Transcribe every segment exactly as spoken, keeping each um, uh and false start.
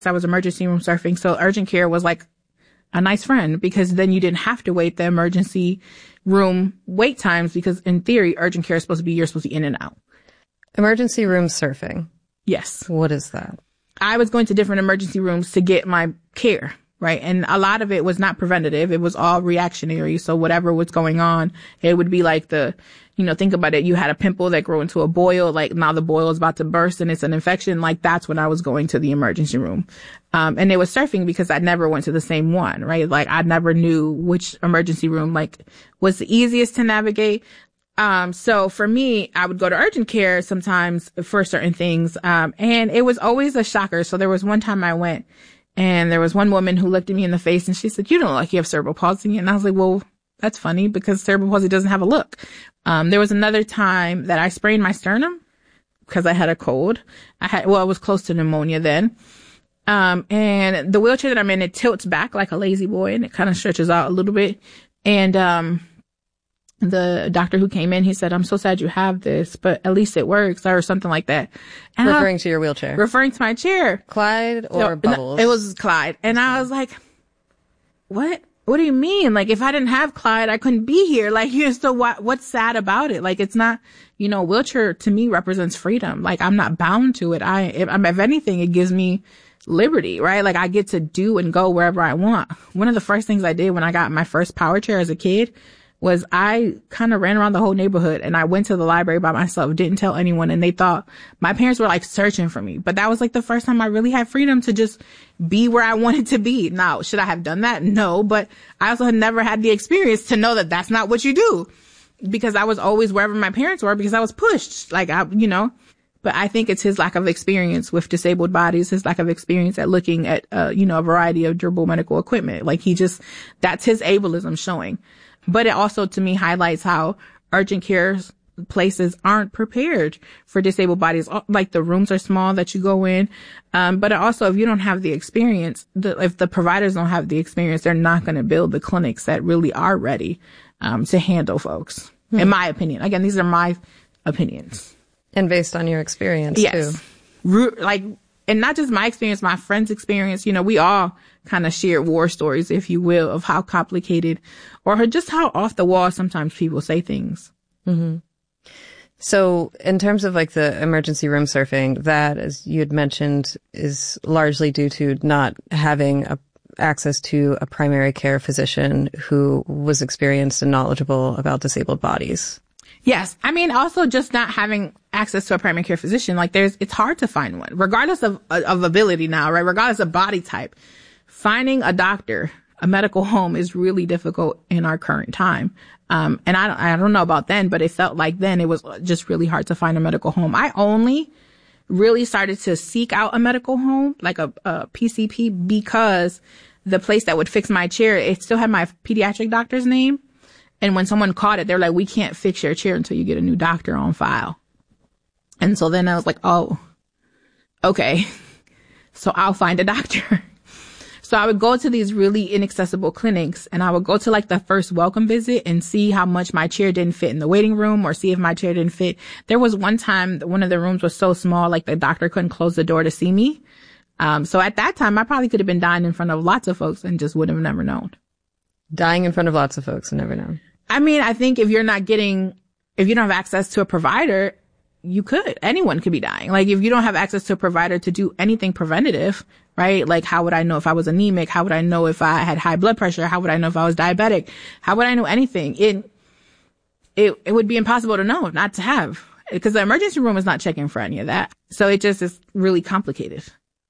I was emergency room surfing. So urgent care was like a nice friend because then you didn't have to wait the emergency room wait times because in theory, urgent care is supposed to be, you're supposed to be in and out. Emergency room surfing. Yes. What is that? I was going to different emergency rooms to get my care, right? And a lot of it was not preventative. It was all reactionary. So whatever was going on, it would be like the, you know, think about it. You had a pimple that grew into a boil. Like now the boil is about to burst and it's an infection. Like that's when I was going to the emergency room. Um, and it was surfing because I never went to the same one, right? Like I never knew which emergency room like was the easiest to navigate. Um, so for me, I would go to urgent care sometimes for certain things. Um, and it was always a shocker. So there was one time I went and there was one woman who looked at me in the face and she said, "You don't look like you have cerebral palsy." And I was like, well, that's funny because cerebral palsy doesn't have a look. Um, there was another time that I sprained my sternum because I had a cold. I had, well, I was close to pneumonia then. Um, and the wheelchair that I'm in, it tilts back like a lazy boy and it kind of stretches out a little bit. And, um, the doctor who came in, he said, "I'm so sad you have this, but at least it works," or something like that. And referring I, to your wheelchair. Referring to my chair. Clyde or no, Bubbles? It was Clyde. And I was like, what? What do you mean? Like, if I didn't have Clyde, I couldn't be here. Like, you so what, what's sad about it? Like, it's not, you know, wheelchair to me represents freedom. Like, I'm not bound to it. I, if, if anything, it gives me liberty, right? Like, I get to do and go wherever I want. One of the first things I did when I got my first power chair as a kid was I kind of ran around the whole neighborhood and I went to the library by myself, didn't tell anyone. And they thought my parents were like searching for me. But that was like the first time I really had freedom to just be where I wanted to be. Now, should I have done that? No, but I also had never had the experience to know that that's not what you do because I was always wherever my parents were because I was pushed. Like I, you know, but I think it's his lack of experience with disabled bodies, his lack of experience at looking at, uh, you know, a variety of durable medical equipment. Like he just, that's his ableism showing. But it also, to me, highlights how urgent care places aren't prepared for disabled bodies. Like the rooms are small that you go in. Um, but also, if you don't have the experience, the, if the providers don't have the experience, they're not going to build the clinics that really are ready um, to handle folks, hmm. in my opinion. Again, these are my opinions. And based on your experience, yes. too. Ru- like, and not just my experience, my friends' experience. You know, we all kind of share war stories, if you will, of how complicated or just how off the wall sometimes people say things. Mm-hmm. So in terms of like the emergency room surfing, that, as you had mentioned, is largely due to not having a, access to a primary care physician who was experienced and knowledgeable about disabled bodies. Yes. I mean, also just not having access to a primary care physician. Like there's, it's hard to find one, regardless of, of ability now, right? Regardless of body type. Finding a doctor, a medical home is really difficult in our current time. Um, and I don't, I don't know about then, but it felt like then it was just really hard to find a medical home. I only really started to seek out a medical home, like a, a P C P, because the place that would fix my chair, it still had my pediatric doctor's name. And when someone caught it, they're like, "We can't fix your chair until you get a new doctor on file." And so then I was like, oh, okay, so I'll find a doctor. So I would go to these really inaccessible clinics and I would go to like the first welcome visit and see how much my chair didn't fit in the waiting room or see if my chair didn't fit. There was one time that one of the rooms was so small, like the doctor couldn't close the door to see me. Um, so at that time, I probably could have been dying in front of lots of folks and just would have never known. Dying in front of lots of folks and never known. I mean, I think if you're not getting, if you don't have access to a provider, you could, anyone could be dying. Like if you don't have access to a provider to do anything preventative, right? Like how would I know if I was anemic? How would I know if I had high blood pressure? How would I know if I was diabetic? How would I know anything? It, it, it would be impossible to know, not to have, because the emergency room is not checking for any of that. So it just is really complicated.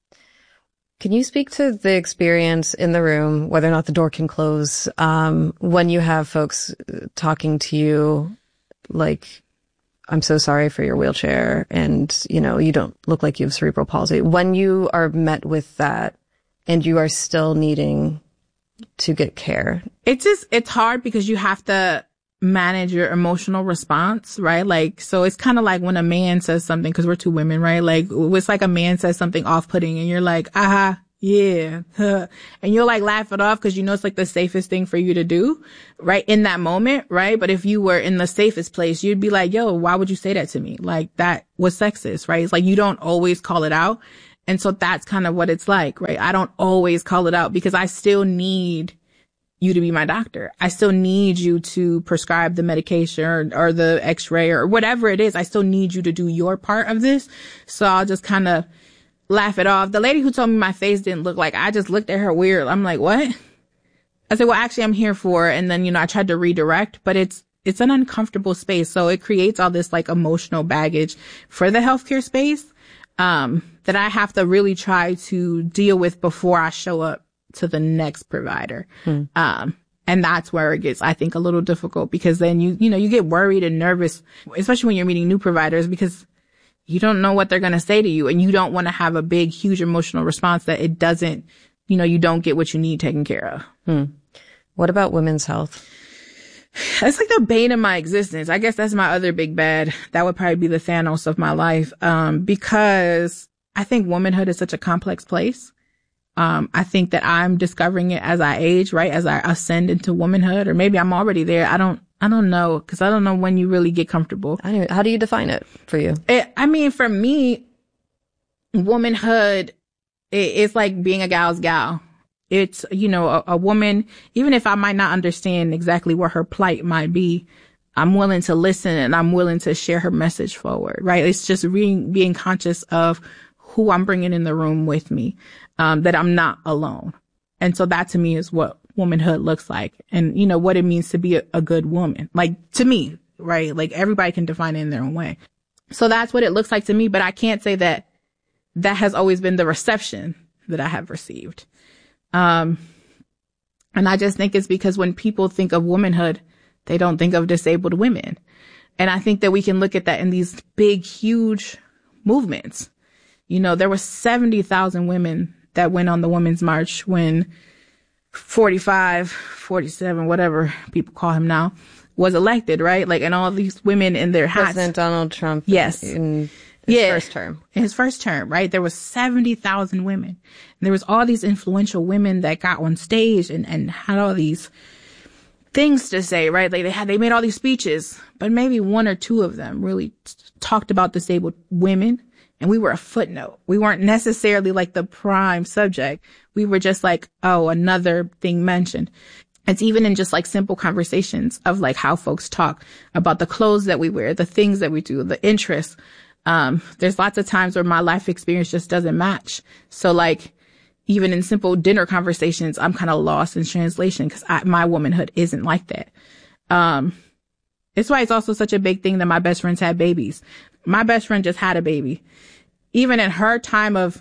Can you speak to the experience in the room, whether or not the door can close, um, when you have folks talking to you like, "I'm so sorry for your wheelchair," and, you know, "you don't look like you have cerebral palsy." When you are met with that and you are still needing to get care. It's just, it's hard because you have to manage your emotional response, right? Like, so it's kind of like when a man says something, because we're two women, right? Like, it's like a man says something off-putting and you're like, aha, yeah, huh. And you'll like laugh it off because you know it's like the safest thing for you to do, right? In that moment, right? But if you were in the safest place, you'd be like, yo, why would you say that to me? Like, that was sexist, right? It's like you don't always call it out. And so that's kind of what it's like, right? I don't always call it out because I still need you to be my doctor. I still need you to prescribe the medication or, or the x-ray or whatever it is. I still need you to do your part of this. So I'll just kind of laugh it off. The lady who told me my face didn't look like, I just looked at her weird. I'm like, what? I said, well, actually, I'm here for, and then, you know, I tried to redirect, but it's, it's an uncomfortable space. So it creates all this like emotional baggage for the healthcare space, um, that I have to really try to deal with before I show up to the next provider. Hmm. Um, and that's where it gets, I think, a little difficult because then you, you know, you get worried and nervous, especially when you're meeting new providers because you don't know what they're going to say to you and you don't want to have a big, huge emotional response that it doesn't, you know, you don't get what you need taken care of. Hmm. What about women's health? It's like the bane of my existence. I guess that's my other big bad. That would probably be the Thanos of my life. Um, because I think womanhood is such a complex place. Um, I think that I'm discovering it as I age, right? As I ascend into womanhood, or maybe I'm already there. I don't, I don't know. Cause I don't know when you really get comfortable. I don't, how do you define it for you? It, I mean, for me, womanhood, it, it's like being a gal's gal. It's, you know, a, a woman, even if I might not understand exactly what her plight might be, I'm willing to listen and I'm willing to share her message forward, right? It's just re- being conscious of who I'm bringing in the room with me, um, that I'm not alone. And so that to me is what womanhood looks like and, you know, what it means to be a, a good woman. Like to me, right? Like everybody can define it in their own way. So that's what it looks like to me, but I can't say that that has always been the reception that I have received. Um, and I just think it's because when people think of womanhood, they don't think of disabled women. And I think that we can look at that in these big, huge movements. You know, there were seventy thousand women that went on the Women's March when forty-five, forty-seven, whatever people call him now, was elected, right? Like, and all these women in their hats. President Donald Trump. Yes. In his yeah. first term. In his first term, right? There was seventy thousand women. And there was all these influential women that got on stage and, and had all these things to say, right? Like they had, they made all these speeches, but maybe one or two of them really t- talked about disabled women. And we were a footnote. We weren't necessarily like the prime subject. We were just like, oh, another thing mentioned. It's even in just like simple conversations of like how folks talk about the clothes that we wear, the things that we do, the interests. Um, there's lots of times where my life experience just doesn't match. So like, even in simple dinner conversations, I'm kind of lost in translation because my womanhood isn't like that. Um, it's why it's also such a big thing that my best friends had babies. My best friend just had a baby. Even in her time of,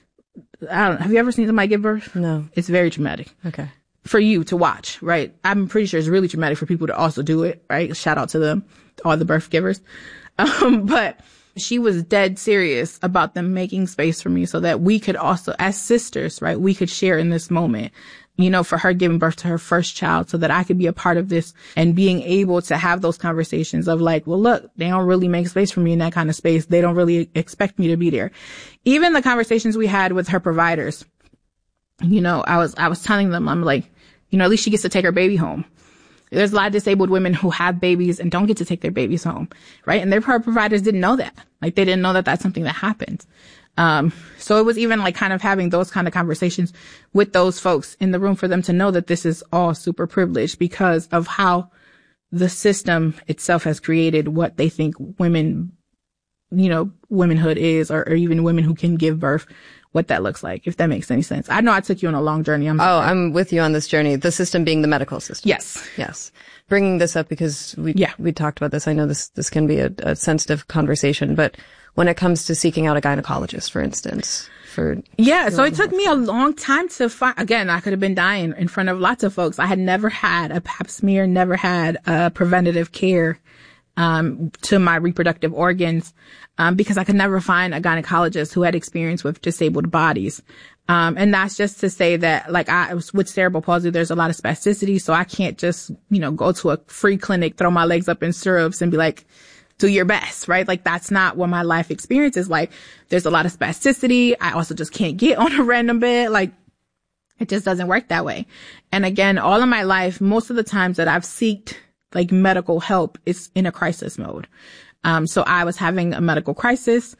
I don't know, have you ever seen somebody give birth? No. It's very traumatic. Okay. For you to watch, right? I'm pretty sure it's really traumatic for people to also do it, right? Shout out to them, all the birth givers. Um, but she was dead serious about them making space for me so that we could also, as sisters, right, we could share in this moment, you know, for her giving birth to her first child so that I could be a part of this and being able to have those conversations of like, well, look, they don't really make space for me in that kind of space. They don't really expect me to be there. Even the conversations we had with her providers, you know, I was, I was telling them, I'm like, you know, at least she gets to take her baby home. There's a lot of disabled women who have babies and don't get to take their babies home, right? And their providers didn't know that. Like, they didn't know that that's something that happens. Um, so it was even like kind of having those kind of conversations with those folks in the room for them to know that this is all super privileged because of how the system itself has created what they think women, you know, womanhood is, or, or even women who can give birth, what that looks like, if that makes any sense. I know I took you on a long journey. I'm oh, I'm with you on this journey. The system being the medical system. Yes. Yes. Bringing this up because we, yeah. we talked about this. I know this, this can be a, a sensitive conversation, but when it comes to seeking out a gynecologist, for instance, for. Yeah. So it took me a long time to find, again, I could have been dying in front of lots of folks. I had never had a pap smear, never had a preventative care, um, to my reproductive organs, um, because I could never find a gynecologist who had experience with disabled bodies. Um, and that's just to say that, like, I was with cerebral palsy, there's a lot of spasticity. So I can't just, you know, go to a free clinic, throw my legs up in stirrups and be like, do your best, right? Like, that's not what my life experience is like. There's a lot of spasticity. I also just can't get on a random bed. Like, it just doesn't work that way. And again, all of my life, most of the times that I've seeked like medical help is in a crisis mode. Um, so I was having a medical crisis.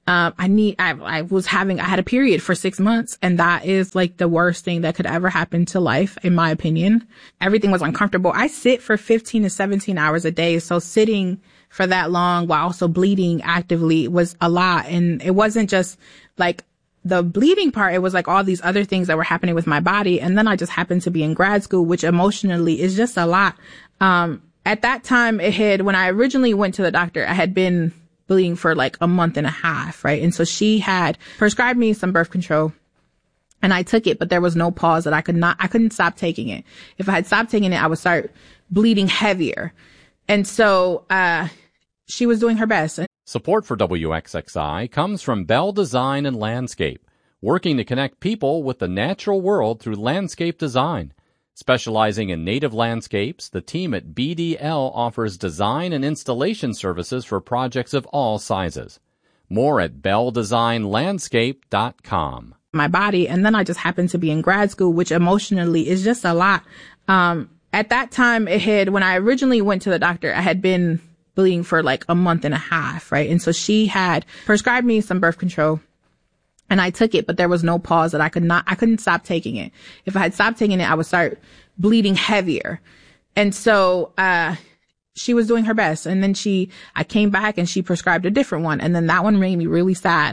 Um, I need, I, I was having, I had a period for six months and that is like the worst thing that could ever happen to life, in my opinion. Everything was uncomfortable. I sit for fifteen to seventeen hours a day. So sitting for that long while also bleeding actively was a lot. And it wasn't just like the bleeding part. It was like all these other things that were happening with my body. And then I just happened to be in grad school, which emotionally is just a lot. Um, at that time it had, when I originally went to the doctor, I had been bleeding for like a month and a half, right? And so she had prescribed me some birth control and I took it, but there was no pause that I could not, I couldn't stop taking it. If I had stopped taking it, I would start bleeding heavier. And so, uh, she was doing her best. Support for W X X I comes from Bell Design and Landscape, working to connect people with the natural world through landscape design. Specializing in native landscapes, the team at B D L offers design and installation services for projects of all sizes. More at bell design landscape dot com. My body, and then I just happened to be in grad school, which emotionally is just a lot. Um, at that time, it had, when I originally went to the doctor, I had been bleeding for like a month and a half, right? And so she had prescribed me some birth control. And I took it, but there was no pause that I could not, I couldn't stop taking it. If I had stopped taking it, I would start bleeding heavier. And so, uh, she was doing her best. And then she, I came back and she prescribed a different one. And then that one made me really sad.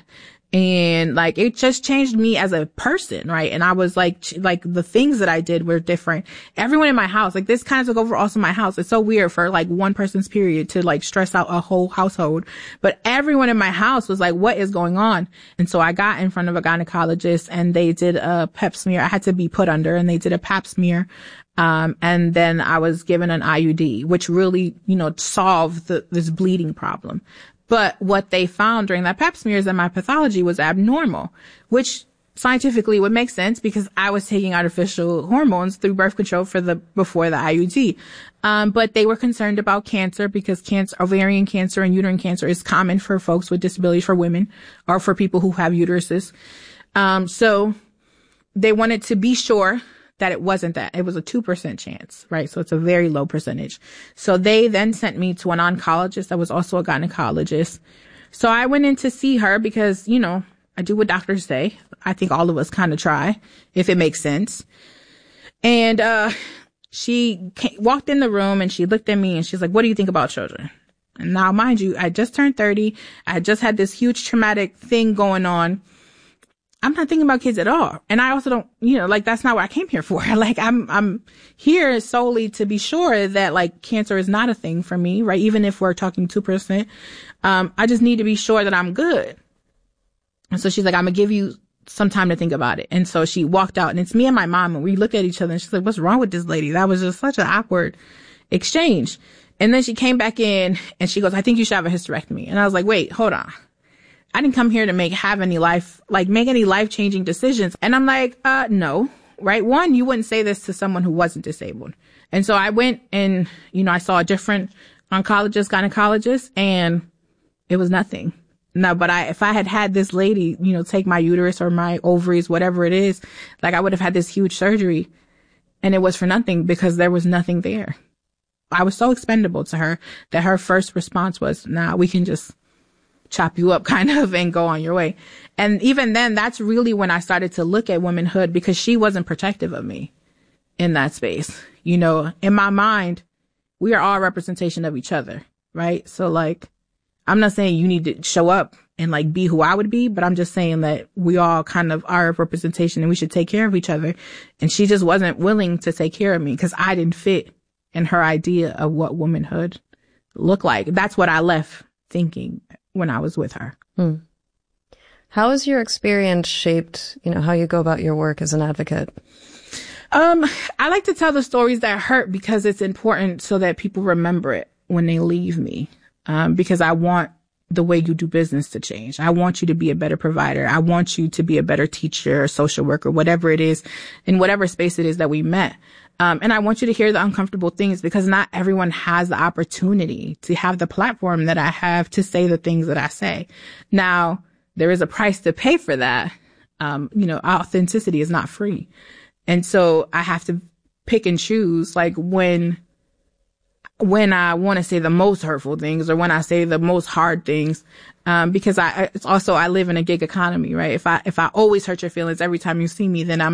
And like, it just changed me as a person, right? And I was like, like the things that I did were different. Everyone in my house, like this kind of took over also my house. It's so weird for like one person's period to like stress out a whole household. But everyone in my house was like, what is going on? And so I got in front of a gynecologist and they did a pap smear. I had to be put under and they did a pap smear. Um, and then I was given an I U D, which really, you know, solved the, this bleeding problem. But what they found during that pap smear is that my pathology was abnormal, which scientifically would make sense because I was taking artificial hormones through birth control for the, before the I U D. Um, but they were concerned about cancer because cancer, ovarian cancer and uterine cancer is common for folks with disabilities, for women or for people who have uteruses. Um, so they wanted to be sure that it wasn't that. It was a two percent chance, right? So it's a very low percentage. So they then sent me to an oncologist that was also a gynecologist. So I went in to see her because, you know, I do what doctors say. I think all of us kind of try if it makes sense. And, uh, she came, walked in the room and she looked at me and she's like, what do you think about children? And now, mind you, I just turned thirty. I had just had this huge traumatic thing going on. I'm not thinking about kids at all. And I also don't, you know, like that's not what I came here for. Like I'm, I'm here solely to be sure that like cancer is not a thing for me, right? Even if we're talking two percent, um, I just need to be sure that I'm good. And so she's like, I'm gonna give you some time to think about it. And so she walked out and it's me and my mom and we looked at each other and she's like, what's wrong with this lady? That was just such an awkward exchange. And then she came back in and she goes, I think you should have a hysterectomy. And I was like, wait, hold on. I didn't come here to make, have any life, like make any life-changing decisions. And I'm like, uh, no, right? One, you wouldn't say this to someone who wasn't disabled. And so I went and, you know, I saw a different oncologist, gynecologist, and it was nothing. No, but I, if I had had this lady, you know, take my uterus or my ovaries, whatever it is, like I would have had this huge surgery and it was for nothing because there was nothing there. I was so expendable to her that her first response was, nah, we can just chop you up kind of and go on your way. And even then, that's really when I started to look at womanhood because she wasn't protective of me in that space. You know, in my mind, we are all a representation of each other, right? So like, I'm not saying you need to show up and like be who I would be, but I'm just saying that we all kind of are a representation and we should take care of each other. And she just wasn't willing to take care of me because I didn't fit in her idea of what womanhood looked like. That's what I left thinking when I was with her. Hmm. How has your experience shaped, you know, how you go about your work as an advocate? Um, I like to tell the stories that hurt because it's important so that people remember it when they leave me. Um, because I want the way you do business to change. I want you to be a better provider. I want you to be a better teacher, social worker, whatever it is, in whatever space it is that we met. Um, and I want you to hear the uncomfortable things because not everyone has the opportunity to have the platform that I have to say the things that I say. Now, there is a price to pay for that. Um, you know, authenticity is not free. And so I have to pick and choose, like when when I want to say the most hurtful things or when I say the most hard things. Um, because I, it's also, I live in a gig economy, right? If I, if I always hurt your feelings every time you see me, then I'm